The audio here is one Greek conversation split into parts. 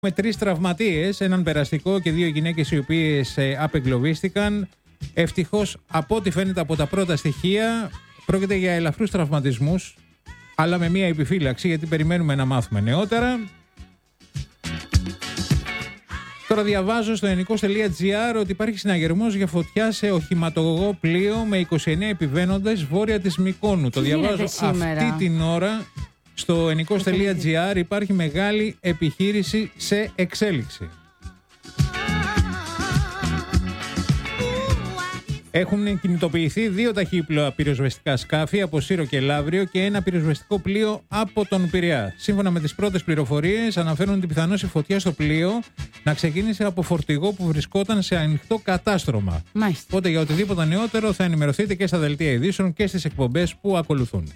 Με 3 τραυματίες, έναν περαστικό και 2 γυναίκες οι οποίες απεγκλωβίστηκαν. Ευτυχώς, από ό,τι φαίνεται από τα πρώτα στοιχεία, πρόκειται για ελαφρούς τραυματισμούς, αλλά με μία επιφύλαξη, γιατί περιμένουμε να μάθουμε νεότερα. Τώρα διαβάζω στο ελληνικός.gr ότι υπάρχει συναγερμός για φωτιά σε οχηματογό πλοίο με 29 επιβαίνοντες βόρεια της Μυκόνου. Το διαβάζω αυτή την ώρα. Στο ελληνικός.gr υπάρχει μεγάλη επιχείρηση σε εξέλιξη. Έχουν κινητοποιηθεί 2 ταχύπλοα πυροσβεστικά σκάφη από Σύρο και Λαύριο και ένα πυροσβεστικό πλοίο από τον Πειραιά. Σύμφωνα με τις πρώτες πληροφορίες, αναφέρουν την πιθανώς η φωτιά στο πλοίο να ξεκίνησε από φορτηγό που βρισκόταν σε ανοιχτό κατάστρωμα. Μάλιστα. Οπότε για οτιδήποτε νεότερο θα ενημερωθείτε και στα δελτία ειδήσεων και στις εκπομπές που ακολουθούν.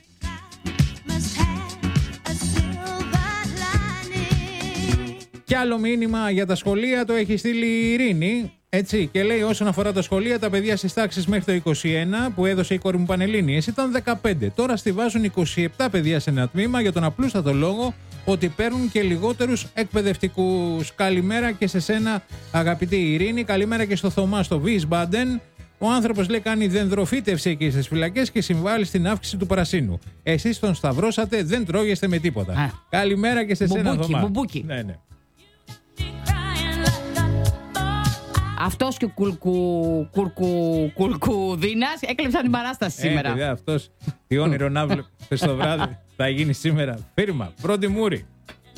Κι άλλο μήνυμα για τα σχολεία το έχει στείλει η Ειρήνη. Έτσι, και λέει: όσον αφορά τα σχολεία, τα παιδιά στις τάξεις μέχρι το 21 που έδωσε η κόρη μου Πανελλήνιες ήταν 15. Τώρα στιβάζουν 27 παιδιά σε ένα τμήμα για τον απλούστατο λόγο ότι παίρνουν και λιγότερους εκπαιδευτικούς. Καλημέρα και σε σένα, αγαπητή Ειρήνη. Καλημέρα και στο Θωμά στο Wiesbaden. Ο άνθρωπος, λέει, κάνει δενδροφύτευση εκεί στις φυλακές και συμβάλλει στην αύξηση του πρασίνου. Εσείς τον σταυρώσατε, δεν τρώγεστε με τίποτα. Καλημέρα και σε σένα, Θωμά. Μπουμπούκι. Ναι. Αυτός και ο Κουρκουδίνας έκλεψαν την παράσταση σήμερα. Παιδιά, αυτός τι όνειρο να βλέπεις το βράδυ θα γίνει σήμερα. Φίρμα, πρώτη μούρη.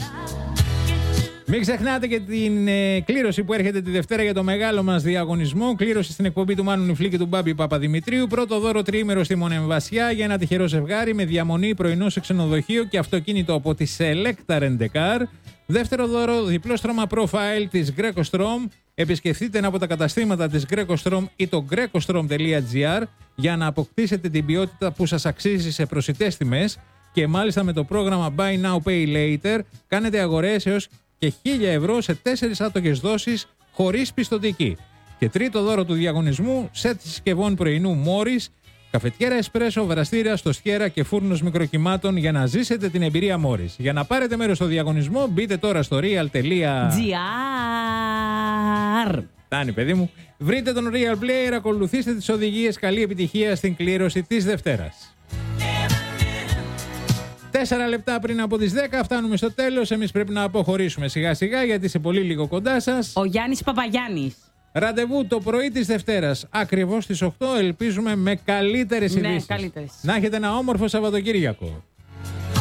Μην ξεχνάτε και την κλήρωση που έρχεται τη Δευτέρα για το μεγάλο μας διαγωνισμό. Κλήρωση στην εκπομπή του Μάνου Νιφλή και του Μπάμπη Παπαδημητρίου. Πρώτο δώρο τριήμερο στη Μονεμβασιά για ένα τυχερό ζευγάρι με διαμονή πρωινό σε ξενοδοχείο και αυτοκίνητο από τη Selecta Rent-A-Car. Δεύτερο δώρο, διπλό στρώμα profile της Greco-Strom. Επισκεφτείτε ένα από τα καταστήματα της Greco-Strom ή το grecostrom.gr για να αποκτήσετε την ποιότητα που σας αξίζει σε προσιτές τιμές και μάλιστα με το πρόγραμμα Buy Now Pay Later κάνετε αγορές έως και 1.000 ευρώ σε 4 άτοκες δόσεις χωρίς πιστωτική. Και τρίτο δώρο του διαγωνισμού, σετ συσκευών πρωινού Morris, καφετιέρα εσπρέσο, βραστήρα, στοστιέρα και φούρνος μικροκυμάτων για να ζήσετε την εμπειρία Morris. Για να πάρετε μέρος στο διαγωνισμό, μπείτε τώρα στο real.gr. Φτάνει, παιδί μου. Βρείτε τον Real Player, ακολουθήστε τις οδηγίες. Καλή επιτυχία στην κλήρωση της Δευτέρας. 4 λεπτά πριν από τις 10 φτάνουμε στο τέλος. Εμείς πρέπει να αποχωρήσουμε σιγά σιγά γιατί σε πολύ λίγο κοντά σας ο Γιάννης Παπαγιάννης. Ραντεβού το πρωί της Δευτέρας, ακριβώς στις 8, ελπίζουμε με καλύτερες ειδήσεις. Καλύτερες. Να έχετε ένα όμορφο Σαββατοκύριακο.